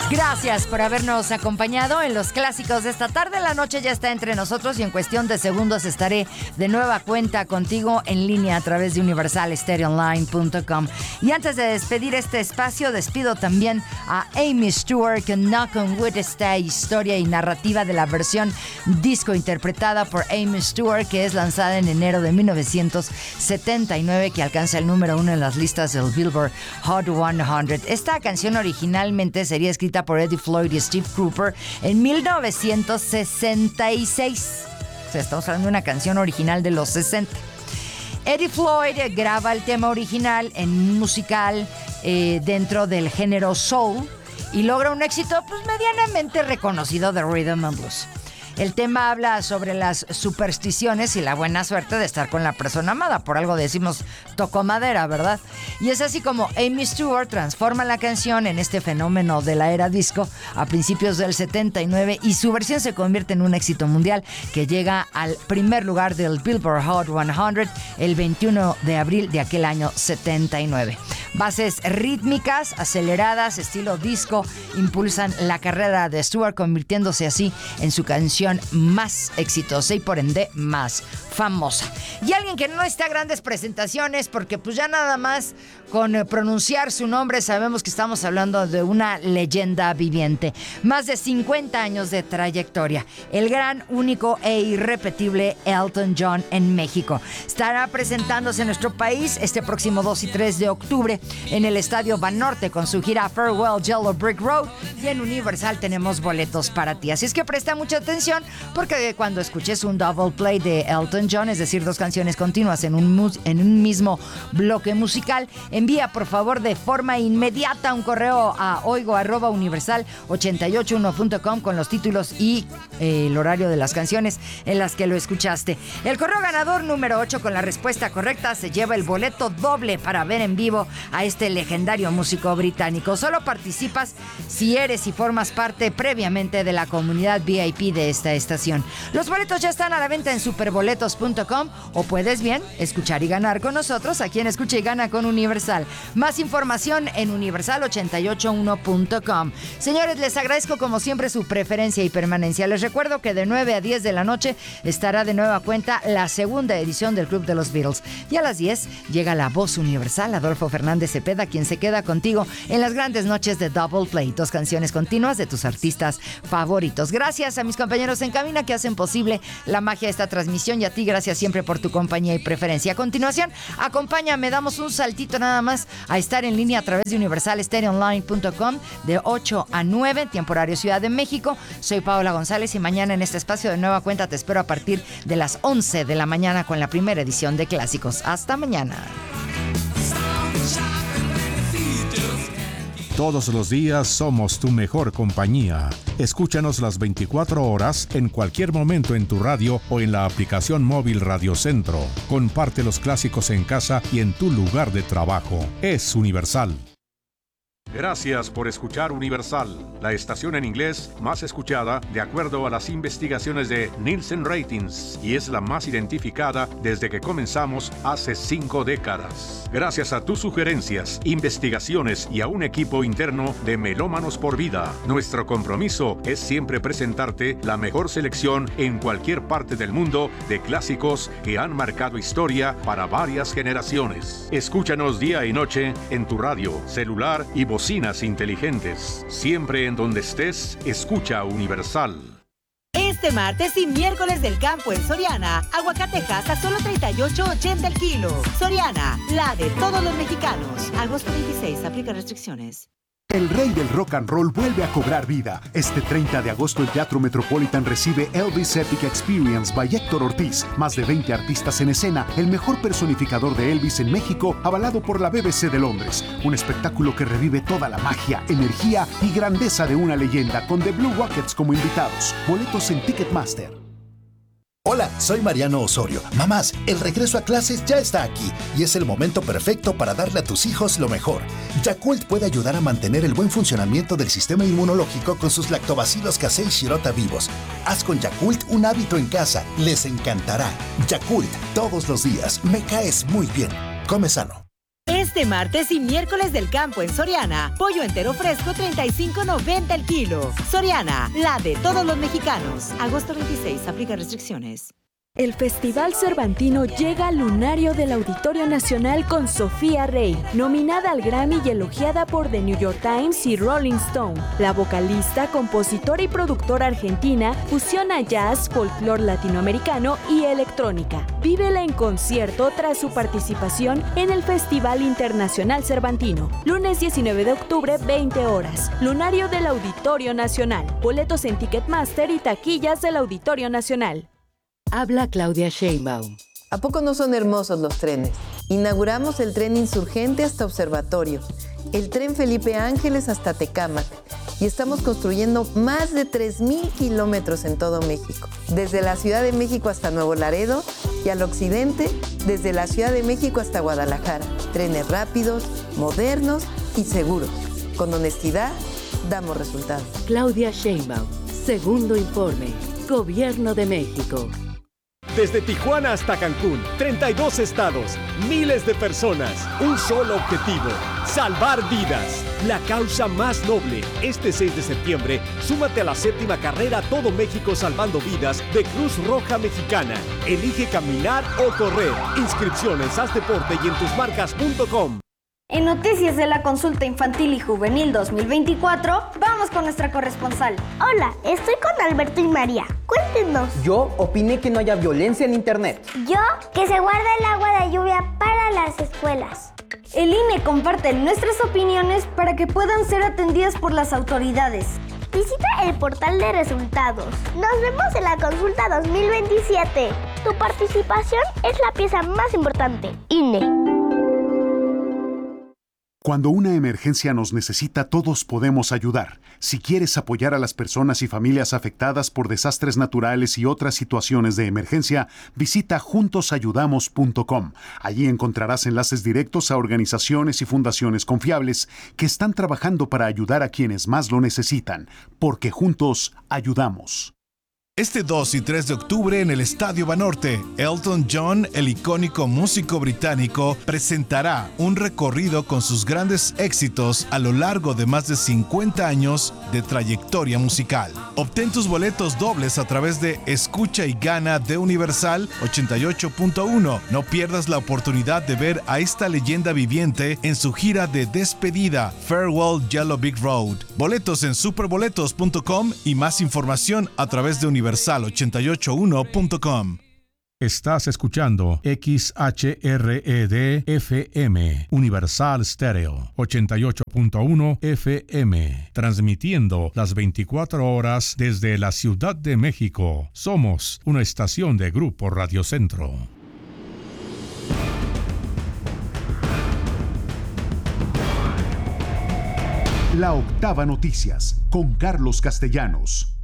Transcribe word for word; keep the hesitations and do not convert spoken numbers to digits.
Gracias por habernos acompañado en los clásicos de esta tarde. La noche ya está entre nosotros y en cuestión de segundos estaré de nueva cuenta contigo en línea a través de universal stereo online punto com. Y antes de despedir este espacio, despido también a Amy Stewart con Knock on Wood, esta historia y narrativa de la versión disco interpretada por Amy Stewart, que es lanzada en enero de mil novecientos setenta y nueve, que alcanza el número uno en las listas del Billboard Hot cien. Esta canción originalmente sería escrita por Eddie Floyd y Steve Cropper en mil novecientos sesenta y seis. O sea, estamos hablando de una canción original de los sesenta. Eddie Floyd graba el tema original en un musical eh, dentro del género soul y logra un éxito pues medianamente reconocido de rhythm and blues. El tema habla sobre las supersticiones y la buena suerte de estar con la persona amada. Por algo decimos tocó madera, ¿verdad? Y es así como Amy Stewart transforma la canción en este fenómeno de la era disco a principios del setenta y nueve, y su versión se convierte en un éxito mundial que llega al primer lugar del Billboard Hot cien el veintiuno de abril de aquel año setenta y nueve. Bases rítmicas, aceleradas, estilo disco, impulsan la carrera de Stewart, convirtiéndose así en su canción más exitosa y por ende más famosa. Y alguien que no está a grandes presentaciones, porque pues ya nada más con eh, pronunciar su nombre sabemos que estamos hablando de una leyenda viviente. Más de cincuenta años de trayectoria. El gran, único e irrepetible Elton John en México. Estará presentándose en nuestro país este próximo dos y tres de octubre en el Estadio Banorte con su gira Farewell Yellow Brick Road, y en Universal tenemos boletos para ti. Así es que presta mucha atención, porque cuando escuches un double play de Elton John, es decir, dos canciones continuas en un, mus- en un mismo bloque musical, envía por favor de forma inmediata un correo a oigo arroba universal ochenta y ocho uno punto com con los títulos y eh, el horario de las canciones en las que lo escuchaste. El correo ganador número ocho con la respuesta correcta se lleva el boleto doble para ver en vivo a este legendario músico británico. Solo participas si eres y formas parte previamente de la comunidad V I P de esta estación. Los boletos ya están a la venta en superboletos punto com, o puedes bien escuchar y ganar con nosotros aquí en Escucha y Gana con Universal. Más información en universal ochenta y ocho uno punto com. Señores, les agradezco como siempre su preferencia y permanencia. Les recuerdo que de nueve a diez de la noche estará de nueva cuenta la segunda edición del Club de los Beatles. Y a las diez llega la voz universal, Adolfo Fernández Cepeda, quien se queda contigo en las grandes noches de Double Play. Dos canciones continuas de tus artistas favoritos. Gracias a mis compañeros en cabina que hacen posible la magia de esta transmisión, y a ti gracias siempre por tu compañía y preferencia. A continuación, acompáñame, damos un saltito nada más a estar en línea a través de universal stereo online punto com de ocho a nueve, tiempo horario Ciudad de México. Soy Paola González y mañana en este espacio de nueva cuenta te espero a partir de las once de la mañana con la primera edición de Clásicos. Hasta mañana. Todos los días somos tu mejor compañía. Escúchanos las veinticuatro horas en cualquier momento en tu radio o en la aplicación móvil Radio Centro. Comparte los clásicos en casa y en tu lugar de trabajo. Es Universal. Gracias por escuchar Universal, la estación en inglés más escuchada de acuerdo a las investigaciones de Nielsen Ratings, y es la más identificada desde que comenzamos hace cinco décadas. Gracias a tus sugerencias, investigaciones y a un equipo interno de Melómanos por Vida, nuestro compromiso es siempre presentarte la mejor selección en cualquier parte del mundo de clásicos que han marcado historia para varias generaciones. Escúchanos día y noche en tu radio, celular y bocinas inteligentes. Siempre en donde estés, escucha Universal. Este martes y miércoles del campo en Soriana, aguacatejas a solo treinta y ocho ochenta el kilo. Soriana, la de todos los mexicanos. Agosto veintiséis, aplica restricciones. El rey del rock and roll vuelve a cobrar vida. Este treinta de agosto el Teatro Metropolitan recibe Elvis Epic Experience by Héctor Ortiz. Más de veinte artistas en escena, el mejor personificador de Elvis en México, avalado por la B B C de Londres. Un espectáculo que revive toda la magia, energía y grandeza de una leyenda, con The Blue Rockets como invitados. Boletos en Ticketmaster. Hola, soy Mariano Osorio. Mamás, el regreso a clases ya está aquí y es el momento perfecto para darle a tus hijos lo mejor. Yakult puede ayudar a mantener el buen funcionamiento del sistema inmunológico con sus lactobacilos casei shirota vivos. Haz con Yakult un hábito en casa, les encantará. Yakult, todos los días, me caes muy bien. Come sano. Este Este martes y miércoles del campo en Soriana, pollo entero fresco treinta y cinco noventa el kilo. Soriana, la de todos los mexicanos. Agosto veintiséis, aplica restricciones. El Festival Cervantino llega al lunario del Auditorio Nacional con Sofía Rey, nominada al Grammy y elogiada por The New York Times y Rolling Stone. La vocalista, compositora y productora argentina fusiona jazz, folclore latinoamericano y electrónica. Vívela en concierto tras su participación en el Festival Internacional Cervantino. Lunes diecinueve de octubre, veinte horas. Lunario del Auditorio Nacional. Boletos en Ticketmaster y taquillas del Auditorio Nacional. Habla Claudia Sheinbaum. ¿A poco no son hermosos los trenes? Inauguramos el tren Insurgente hasta Observatorio, el tren Felipe Ángeles hasta Tecámac y estamos construyendo más de tres mil kilómetros en todo México, desde la Ciudad de México hasta Nuevo Laredo y al occidente, desde la Ciudad de México hasta Guadalajara. Trenes rápidos, modernos y seguros. Con honestidad, damos resultados. Claudia Sheinbaum. Segundo informe. Gobierno de México. Desde Tijuana hasta Cancún, treinta y dos estados, miles de personas, un solo objetivo, salvar vidas. La causa más noble. Este seis de septiembre, súmate a la séptima carrera Todo México Salvando Vidas de Cruz Roja Mexicana. Elige caminar o correr. Inscripciones, haz deporte y en tus marcas punto com. En Noticias de la Consulta Infantil y Juvenil dos mil veinticuatro, vamos con nuestra corresponsal. Hola, estoy con Alberto y María. Cuéntenos. Yo opiné que no haya violencia en Internet. Yo, que se guarde el agua de lluvia para las escuelas. El I N E comparte nuestras opiniones para que puedan ser atendidas por las autoridades. Visita el portal de resultados. Nos vemos en la Consulta dos mil veintisiete. Tu participación es la pieza más importante. I N E. Cuando una emergencia nos necesita, todos podemos ayudar. Si quieres apoyar a las personas y familias afectadas por desastres naturales y otras situaciones de emergencia, visita juntos ayudamos punto com. Allí encontrarás enlaces directos a organizaciones y fundaciones confiables que están trabajando para ayudar a quienes más lo necesitan, porque juntos ayudamos. Este dos y tres de octubre en el Estadio Banorte, Elton John, el icónico músico británico, presentará un recorrido con sus grandes éxitos a lo largo de más de cincuenta años de trayectoria musical. Obtén tus boletos dobles a través de Escucha y Gana de Universal ochenta y ocho punto uno. No pierdas la oportunidad de ver a esta leyenda viviente en su gira de despedida, Farewell Yellow Brick Road. Boletos en superboletos punto com y más información a través de Universal. universal ochenta y ocho punto uno punto com. Estás escuchando X H R E D F M, Universal Stereo, ochenta y ocho punto uno F M, transmitiendo las veinticuatro horas desde la Ciudad de México. Somos una estación de Grupo Radio Centro. La Octava Noticias, con Carlos Castellanos.